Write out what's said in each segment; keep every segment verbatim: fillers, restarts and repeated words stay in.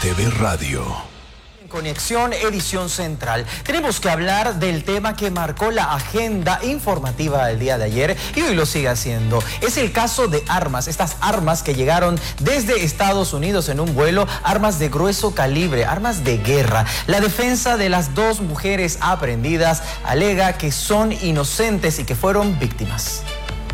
T V Radio. Conexión, edición central. Tenemos que hablar del tema que marcó la agenda informativa del día de ayer y hoy lo sigue haciendo. Es el caso de armas, estas armas que llegaron desde Estados Unidos en un vuelo, armas de grueso calibre, armas de guerra. La defensa de las dos mujeres aprehendidas alega que son inocentes y que fueron víctimas.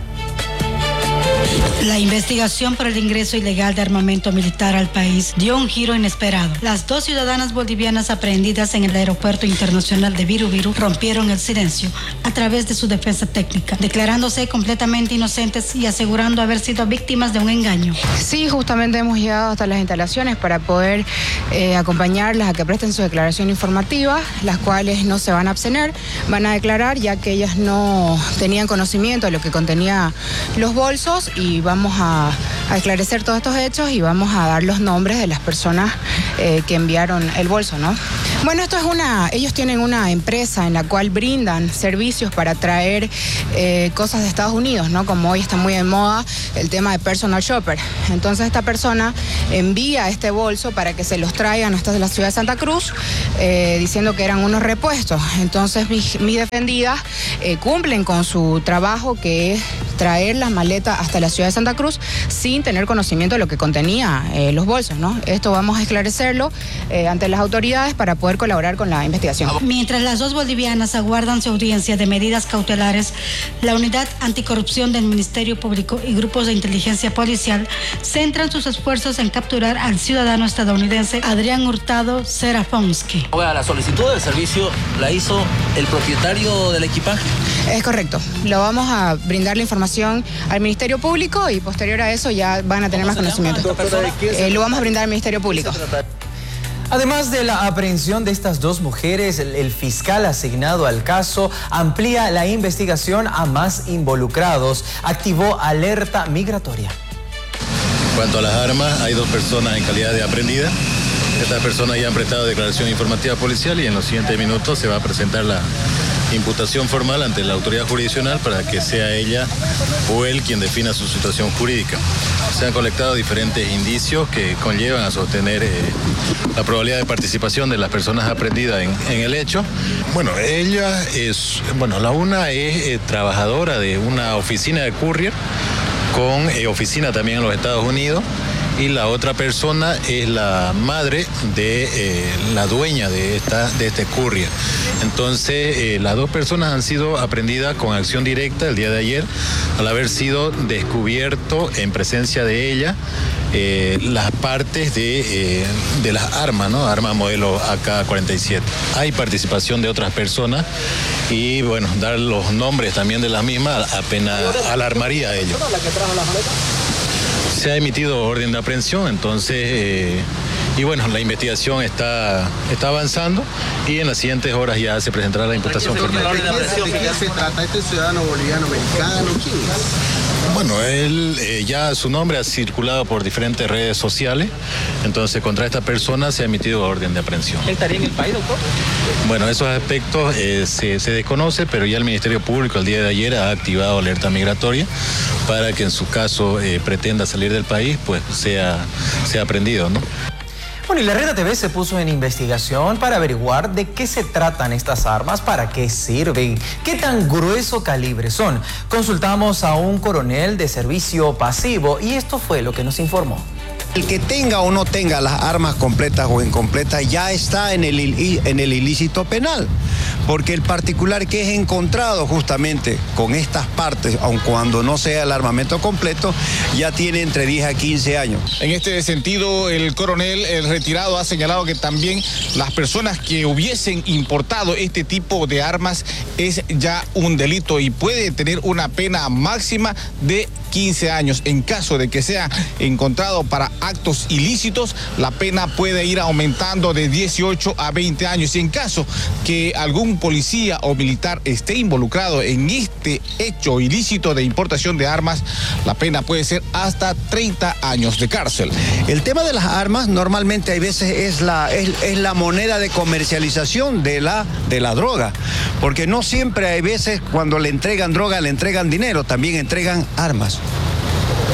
La investigación por el ingreso ilegal de armamento militar al país dio un giro inesperado. Las dos ciudadanas bolivianas aprehendidas en el aeropuerto internacional de Viru Viru rompieron el silencio a través de su defensa técnica, declarándose completamente inocentes y asegurando haber sido víctimas de un engaño. Sí, justamente hemos llegado hasta las instalaciones para poder eh, acompañarlas a que presten su declaración informativa, las cuales no se van a abstener, van a declarar ya que ellas no tenían conocimiento de lo que contenía los bolsos y vamos a, a esclarecer todos estos hechos y vamos a dar los nombres de las personas eh, que enviaron el bolso, ¿no? Bueno, esto es una, ellos tienen una empresa en la cual brindan servicios para traer eh, cosas de Estados Unidos, ¿no? Como hoy está muy de moda el tema de personal shopper. Entonces esta persona envía este bolso para que se los traigan hasta la ciudad de Santa Cruz, eh, diciendo que eran unos repuestos. Entonces mis, mis defendidas eh, cumplen con su trabajo, que es traer las maletas hasta la ciudad de Santa Cruz sin tener conocimiento de lo que contenía eh, los bolsos, ¿no? Esto vamos a esclarecerlo eh, ante las autoridades para poder colaborar con la investigación. Mientras las dos bolivianas aguardan su audiencia de medidas cautelares, la Unidad Anticorrupción del Ministerio Público y grupos de inteligencia policial centran sus esfuerzos en capturar al ciudadano estadounidense Adrián Hurtado Serafonsky. La solicitud del servicio la hizo el propietario del equipaje. Es correcto. Lo vamos a brindar la información al Ministerio Público y posterior a eso ya van a tener más conocimiento. Eh, lo vamos a brindar al Ministerio Público. Además de la aprehensión de estas dos mujeres, el, el fiscal asignado al caso amplía la investigación a más involucrados. Activó alerta migratoria. En cuanto a las armas, hay dos personas en calidad de aprehendidas. Estas personas ya han prestado declaración informativa policial y en los siguientes minutos se va a presentar la imputación formal ante la autoridad jurisdiccional para que sea ella o él quien defina su situación jurídica. Se han colectado diferentes indicios que conllevan a sostener eh, la probabilidad de participación de las personas aprehendidas en, en el hecho. Bueno, ella es, bueno, la una es eh, trabajadora de una oficina de courier con eh, oficina también en los Estados Unidos. Y la otra persona es la madre de eh, la dueña de, esta, de este courier. Entonces, eh, las dos personas han sido aprehendidas con acción directa el día de ayer, al haber sido descubierto en presencia de ella eh, las partes de, eh, de las armas, ¿no? Arma modelo A K cuarenta y siete. Hay participación de otras personas y, bueno, dar los nombres también de las mismas apenas alarmaría a ellos. Se ha emitido orden de aprehensión, entonces, eh, y bueno, la investigación está, está avanzando y en las siguientes horas ya se presentará la imputación formal. ¿De qué se trata? ¿Este ciudadano boliviano americano? ¿Quién es? Bueno, él eh, ya su nombre ha circulado por diferentes redes sociales, entonces contra esta persona se ha emitido orden de aprehensión. ¿Él estaría en el país, doctor? Bueno, esos aspectos eh, se, se desconoce, pero ya el Ministerio Público el día de ayer ha activado alerta migratoria para que en su caso eh, pretenda salir del país, pues sea, sea aprendido, ¿no? Bueno, y la Red T V se puso en investigación para averiguar de qué se tratan estas armas, para qué sirven, qué tan grueso calibre son. Consultamos a un coronel de servicio pasivo y esto fue lo que nos informó. El que tenga o no tenga las armas completas o incompletas ya está en el, en el ilícito penal, porque el particular que es encontrado justamente con estas partes, aun cuando no sea el armamento completo, ya tiene entre diez a quince años. En este sentido, el coronel el retirado ha señalado que también las personas que hubiesen importado este tipo de armas es ya un delito y puede tener una pena máxima de quince años. En caso de que sea encontrado para actos ilícitos, la pena puede ir aumentando de dieciocho a veinte años. Y en caso que algún policía o militar esté involucrado en este hecho ilícito de importación de armas, la pena puede ser hasta treinta años de cárcel. El tema de las armas normalmente hay veces es la, es, es la moneda de comercialización de la, de la droga, porque no siempre hay veces cuando le entregan droga le entregan dinero, también entregan armas.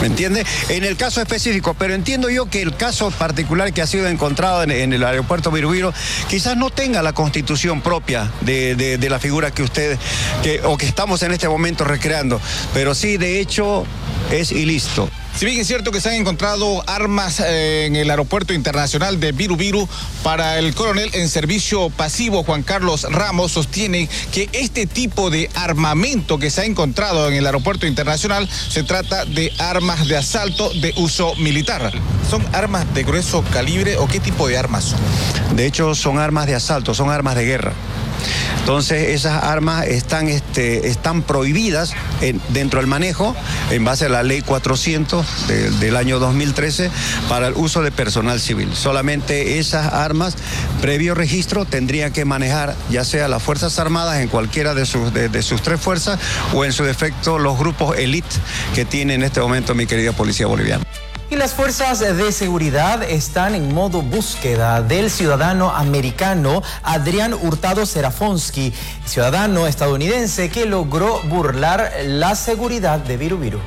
¿me entiende? En el caso específico, pero entiendo yo que el caso particular que ha sido encontrado en, en el aeropuerto Viru-Viru quizás no tenga la constitución propia de, de, de la figura que usted, que, o que estamos en este momento recreando, pero sí, de hecho, es ilícito. Si bien es cierto que se han encontrado armas eh, en el aeropuerto internacional de Viru-Viru, para el coronel en servicio pasivo Juan Carlos Ramos sostiene que este tipo de armamento que se ha encontrado en el aeropuerto internacional se trata de armas de asalto de uso militar. ¿Son armas de grueso calibre o qué tipo de armas son? De hecho, son armas de asalto, son armas de guerra. Entonces esas armas están, este, están prohibidas en, dentro del manejo en base a la ley cuatrocientos de, del año dos mil trece para el uso de personal civil. Solamente esas armas, previo registro, tendrían que manejar ya sea las Fuerzas Armadas en cualquiera de sus, de, de sus tres fuerzas o en su defecto los grupos elite que tiene en este momento mi querida policía boliviana. Y las fuerzas de seguridad están en modo búsqueda del ciudadano americano Adrián Hurtado Serafonsky, ciudadano estadounidense que logró burlar la seguridad de Viru-Viru.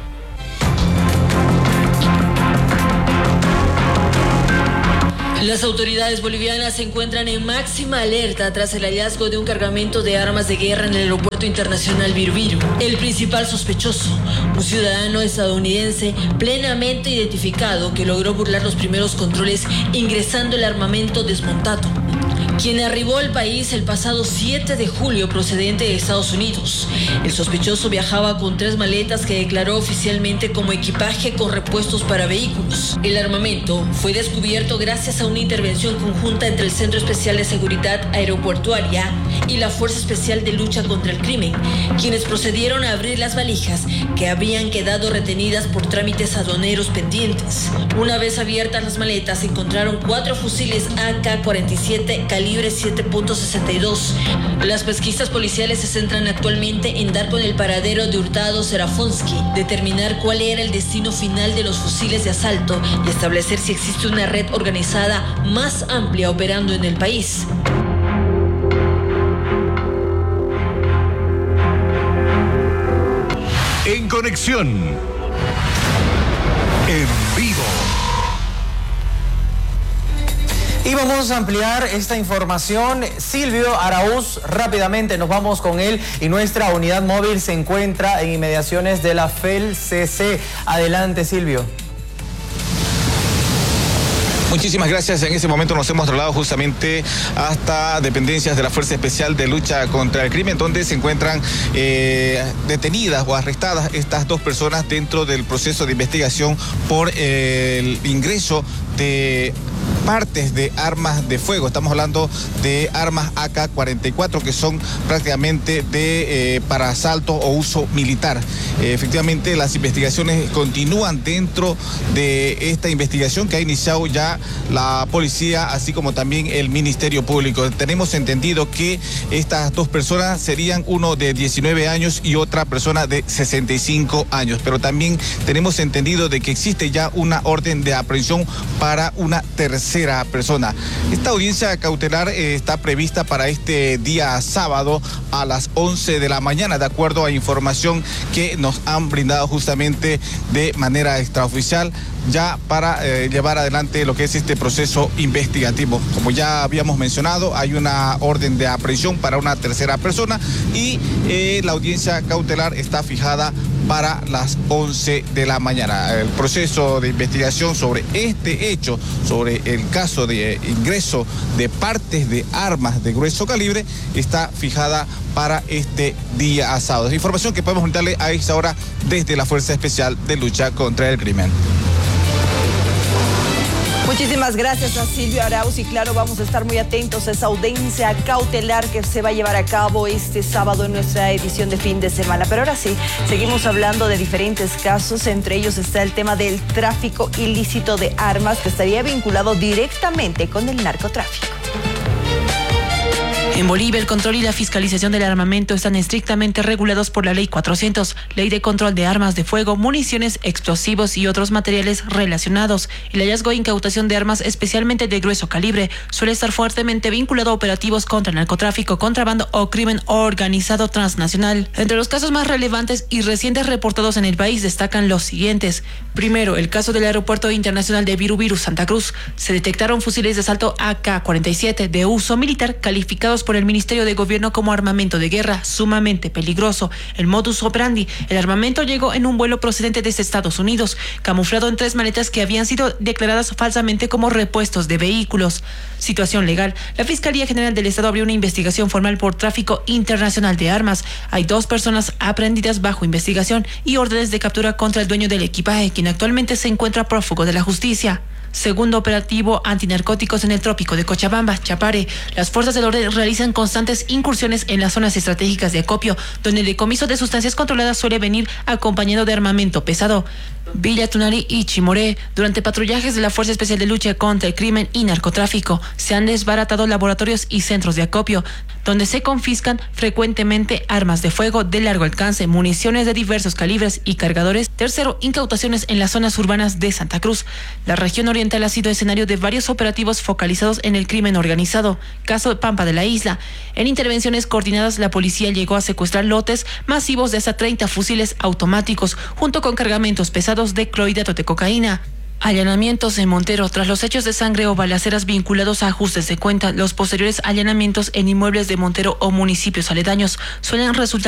Las autoridades bolivianas se encuentran en máxima alerta tras el hallazgo de un cargamento de armas de guerra en el aeropuerto internacional Viru-Viru. El principal sospechoso, un ciudadano estadounidense plenamente identificado que logró burlar los primeros controles ingresando el armamento desmontado, quien arribó al país el pasado siete de julio procedente de Estados Unidos. El sospechoso viajaba con tres maletas que declaró oficialmente como equipaje con repuestos para vehículos. El armamento fue descubierto gracias a una intervención conjunta entre el Centro Especial de Seguridad Aeroportuaria y la Fuerza Especial de Lucha contra el Crimen, quienes procedieron a abrir las valijas que habían quedado retenidas por trámites aduaneros pendientes. Una vez abiertas las maletas, se encontraron cuatro fusiles A K cuarenta y siete calibre siete punto sesenta y dos. Las pesquisas policiales se centran actualmente en dar con el paradero de Hurtado Serafonsky, determinar cuál era el destino final de los fusiles de asalto y establecer si existe una red organizada más amplia operando en el país. En conexión, en vivo. Y vamos a ampliar esta información. Silvio Araúz, rápidamente nos vamos con él y nuestra unidad móvil se encuentra en inmediaciones de la F E L C C. Adelante, Silvio. Muchísimas gracias. En ese momento nos hemos trasladado justamente hasta dependencias de la Fuerza Especial de Lucha contra el Crimen, donde se encuentran eh, detenidas o arrestadas estas dos personas dentro del proceso de investigación por eh, el ingreso de partes de armas de fuego. Estamos hablando de armas A K cuarenta y cuatro que son prácticamente de eh, para asalto o uso militar. Eh, efectivamente, las investigaciones continúan dentro de esta investigación que ha iniciado ya la policía, así como también el Ministerio Público. Tenemos entendido que estas dos personas serían uno de diecinueve años y otra persona de sesenta y cinco años, pero también tenemos entendido de que existe ya una orden de aprehensión para una tercera persona. Esta audiencia cautelar eh, está prevista para este día sábado a las once de la mañana, de acuerdo a información que nos han brindado justamente de manera extraoficial, ya para eh, llevar adelante lo que es este proceso investigativo. Como ya habíamos mencionado, hay una orden de aprehensión para una tercera persona y eh, la audiencia cautelar está fijada para las once de la mañana. El proceso de investigación sobre este hecho, sobre el caso de ingreso de partes de armas de grueso calibre, está fijada para este día sábado. Es información que podemos brindarle a esta hora desde la Fuerza Especial de Lucha contra el Crimen. Muchísimas gracias a Silvio Araúz y claro, vamos a estar muy atentos a esa audiencia cautelar que se va a llevar a cabo este sábado en nuestra edición de fin de semana. Pero ahora sí, seguimos hablando de diferentes casos, entre ellos está el tema del tráfico ilícito de armas que estaría vinculado directamente con el narcotráfico. En Bolivia, el control y la fiscalización del armamento están estrictamente regulados por la Ley cuatrocientos, Ley de Control de Armas de Fuego, Municiones, Explosivos y otros materiales relacionados. El hallazgo e incautación de armas, especialmente de grueso calibre, suele estar fuertemente vinculado a operativos contra el narcotráfico, contrabando o crimen organizado transnacional. Entre los casos más relevantes y recientes reportados en el país destacan los siguientes: Primero, el caso del Aeropuerto Internacional de Viru-Viru, Santa Cruz. Se detectaron fusiles de asalto A K cuarenta y siete de uso militar calificados por el Ministerio de Gobierno como armamento de guerra sumamente peligroso. El modus operandi, el armamento llegó en un vuelo procedente desde Estados Unidos, camuflado en tres maletas que habían sido declaradas falsamente como repuestos de vehículos. Situación legal. La Fiscalía General del Estado abrió una investigación formal por tráfico internacional de armas. Hay dos personas aprehendidas bajo investigación y órdenes de captura contra el dueño del equipaje, quien actualmente se encuentra prófugo de la justicia. Segundo operativo antinarcóticos en el trópico de Cochabamba, Chapare. Las fuerzas del orden realizan constantes incursiones en las zonas estratégicas de acopio, donde el decomiso de sustancias controladas suele venir acompañado de armamento pesado. Villa Tunari y Chimoré. Durante patrullajes de la Fuerza Especial de Lucha contra el Crimen y Narcotráfico, se han desbaratado laboratorios y centros de acopio, donde se confiscan frecuentemente armas de fuego de largo alcance, municiones de diversos calibres y cargadores. Tercero, incautaciones en las zonas urbanas de Santa Cruz. La región oriental ha sido escenario de varios operativos focalizados en el crimen organizado. Caso Pampa de la Isla. En intervenciones coordinadas, la policía llegó a secuestrar lotes masivos de hasta treinta fusiles automáticos, junto con cargamentos pesados de clorhidrato de cocaína. Allanamientos en Montero. Tras los hechos de sangre o balaceras vinculados a ajustes de cuenta, los posteriores allanamientos en inmuebles de Montero o municipios aledaños suelen resultar